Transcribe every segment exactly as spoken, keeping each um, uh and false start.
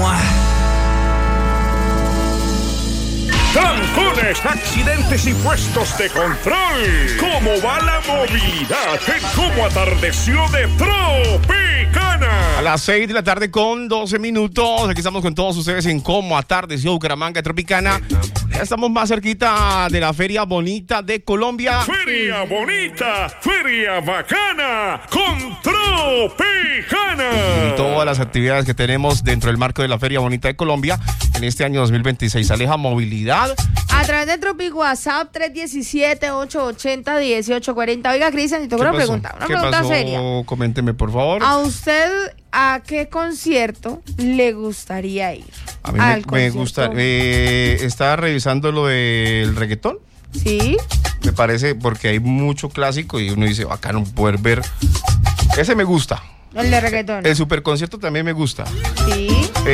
moi. Trancones, accidentes y puestos de control. ¿Cómo va la movilidad en cómo atardeció de Tropicana? A las seis de la tarde con doce minutos. Aquí estamos con todos ustedes en cómo atardeció Bucaramanga Tropicana. Ya estamos más cerquita de la Feria Bonita de Colombia. Feria Bonita, Feria Bacana con Tropicana. Y todas las actividades que tenemos dentro del marco de la Feria Bonita de Colombia en este año dos mil veintiséis. Aleja, movilidad. A través de Tropic WhatsApp tres uno siete, ocho ocho cero, uno ocho cuatro cero. Oiga, Cristian, te tengo una pregunta, una ¿Qué pregunta pasó? seria. Coménteme, por favor. ¿A usted a qué concierto le gustaría ir? A mí me, me gusta. Eh, ¿Estaba revisando lo del reggaetón? Sí. Me parece, porque hay mucho clásico y uno dice, bacano poder ver. Ese me gusta. El de reggaetón. El superconcierto también me gusta. Sí.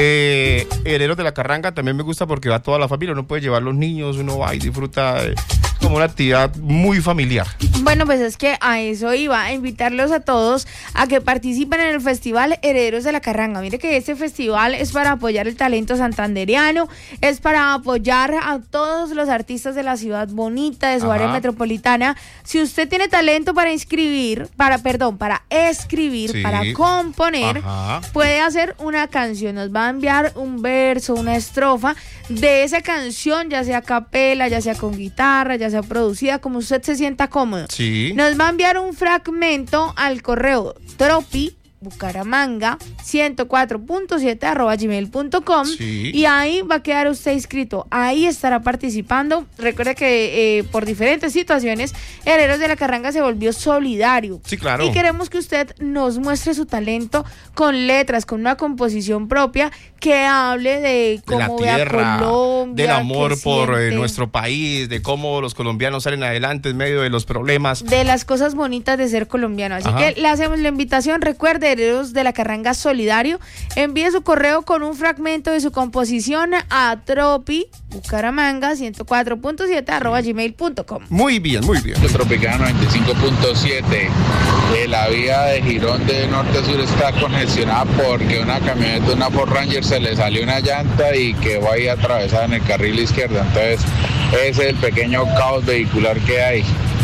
Eh, Herederos de la Carranga también me gusta porque va toda la familia. Uno puede llevar los niños, uno va y disfruta. Eh, como una actividad muy familiar. Bueno, pues es que a eso iba, a invitarlos a todos a que participen en el Festival Herederos de la Carranga. Mire que este festival es para apoyar el talento santandereano, es para apoyar a todos los artistas de la ciudad bonita, de su Ajá. área metropolitana. Si usted tiene talento para inscribir, para, perdón, para escribir, sí. para componer, Ajá. puede hacer una canción. Nos va a enviar un verso, una estrofa de esa canción, ya sea a capela, ya sea con guitarra, ya sea producida, como usted se sienta cómodo. Sí. Nos va a enviar un fragmento al correo tropi bucaramanga ciento cuatro punto siete arroba gmail punto com sí. y ahí va a quedar usted inscrito, ahí estará participando. Recuerde que eh, por diferentes situaciones Herederos de la Carranga se volvió solidario. Sí, claro. Y queremos que usted nos muestre su talento con letras, con una composición propia que hable de cómo de la tierra, ve a Colombia, del amor por siente, eh, nuestro país, de cómo los colombianos salen adelante en medio de los problemas, de las cosas bonitas de ser colombiano. Así Ajá. que le hacemos la invitación. Recuerde, Herederos de la Carranga solidario, envíe su correo con un fragmento de su composición a tropi bucaramanga ciento cuatro punto siete arroba gmail punto com. Muy bien, muy bien. Tropicana noventa y cinco punto siete. Eh, la vía de Girón de norte a sur está congestionada porque una camioneta, una Ford Ranger, se le salió una llanta y quedó ahí atravesada en el carril izquierdo. Entonces ese es el pequeño caos vehicular que hay.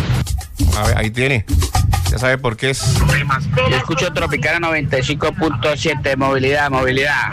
A ver, ahí tiene. Ya sabe por qué es. Yo escucho Tropicana noventa y cinco punto siete, movilidad, movilidad.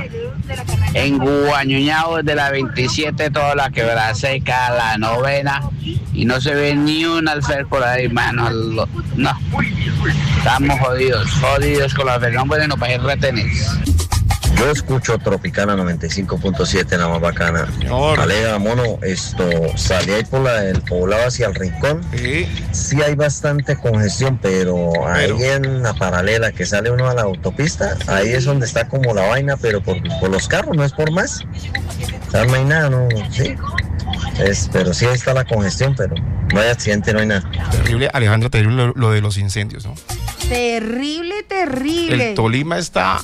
En Guañuñao desde la veintisiete, toda la quebrada seca, la novena, y no se ve ni un alfer por ahí, mano. No. Estamos jodidos, jodidos con la alfer. No pueden no pagar retenes. Yo escucho Tropicana noventa y cinco punto siete, la más bacana. Alega, mono, esto, salí ahí por la, el poblado hacia el Rincón. Sí. Sí hay bastante congestión, pero, pero ahí en la paralela que sale uno a la autopista, ahí es donde está como la vaina, pero por, por los carros, no es por más. O sea, no hay nada, no, sí. Es, pero sí ahí está la congestión, pero no hay accidente, no hay nada. Terrible, Alejandro, terrible lo, lo de los incendios, ¿no? Terrible, terrible. El Tolima está...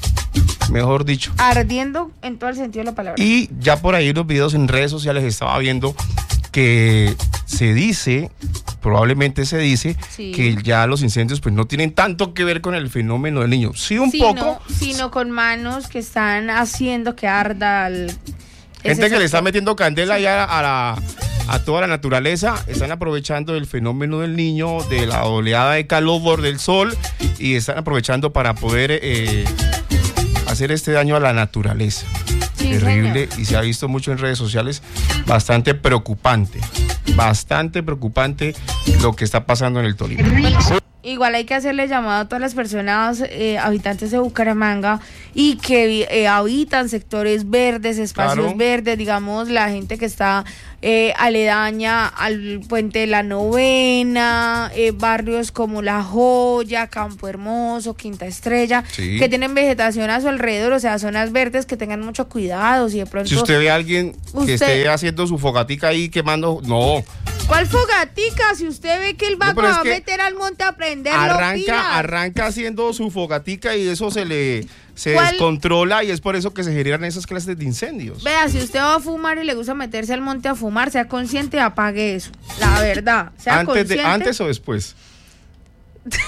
mejor dicho, ardiendo en todo el sentido de la palabra. Y ya por ahí los videos en redes sociales estaba viendo que se dice, probablemente se dice, sí. que ya los incendios pues no tienen tanto que ver con el fenómeno del niño. Sí, un sino, poco. Sino con manos que están haciendo que arda el... Gente que sector. Le está metiendo candela sí. ya a la... a toda la naturaleza, están aprovechando el fenómeno del niño, de la oleada de calor del sol, y están aprovechando para poder eh, hacer este daño a la naturaleza. Sí, terrible, señor. Y se ha visto mucho en redes sociales, bastante preocupante, bastante preocupante lo que está pasando en el Tolima. Igual hay que hacerle llamado a todas las personas eh, habitantes de Bucaramanga y que eh, habitan sectores verdes, espacios claro. verdes, digamos la gente que está eh, aledaña al puente de la Novena, eh, barrios como La Joya, Campo Hermoso, Quinta Estrella, sí. que tienen vegetación a su alrededor, o sea, zonas verdes, que tengan mucho cuidado. Si de pronto si usted ve a alguien usted... que esté haciendo su fogatica ahí quemando, no. ¿Cuál fogatica? Si usted ve que el vago no, va a meter al monte a prenderlo, arranca, arranca haciendo su fogatica y eso se le se descontrola y es por eso que se generan esas clases de incendios. Vea, si usted va a fumar y le gusta meterse al monte a fumar, sea consciente y apague eso. La verdad, sea antes consciente. De, ¿Antes o después?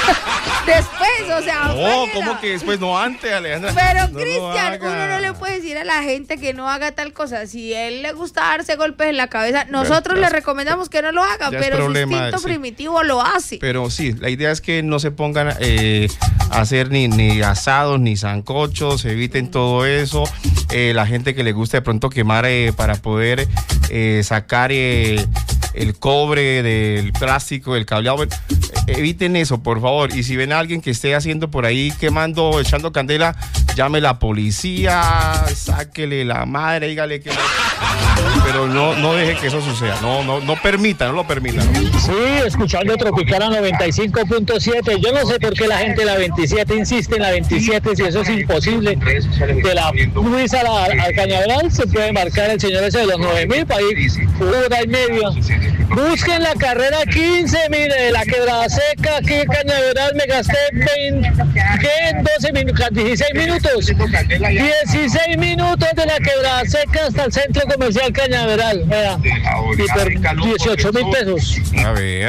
Después, o sea, No, apáguela. ¿cómo que después? No, antes, Alejandra. Pero, No lo Cristian, haga. uno no le puede decir a la gente que no haga tal cosa. Si a él le gusta darse golpes en la cabeza, nosotros ya le recomendamos que no lo haga, ya es pero su problema, instinto sí. primitivo lo hace. Pero sí, la idea es que no se pongan eh, a hacer ni, ni asados, ni sancochos, eviten todo eso. Eh, la gente que le gusta de pronto quemar eh, para poder eh, sacar eh, el cobre del plástico, del cableado, bueno, eviten eso, por favor. Y si ven a alguien que esté haciendo por ahí, quemando, echando candela, llame a la policía, sáquele la madre, dígale que... Pero no, no deje que eso suceda, no, no, no permita, no lo permita. ¿no? Sí, escuchando Tropicana noventa y cinco punto siete. Yo no sé por qué la gente de la veintisiete insiste en la veintisiete, si eso es imposible. De la Luis a la, al Cañaveral se puede marcar el señor ese de los nueve mil para ir hora y media. Busquen la carrera quince, mire, de la Quebrada Seca, aquí en Cañaveral me gasté veinte, ¿qué? doce minutos, dieciséis minutos. dieciséis minutos de la Quebrada Seca hasta el centro comercial Cañaveral. Vea, y por dieciocho mil pesos. A ver,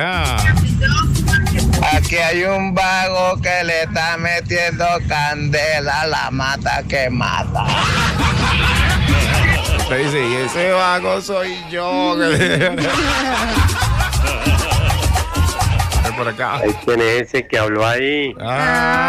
Aquí hay un vago que le está metiendo candela a la mata que mata. usted dice, y ese vago soy yo. Por acá. ¿Quién es ese que habló ahí? Ah.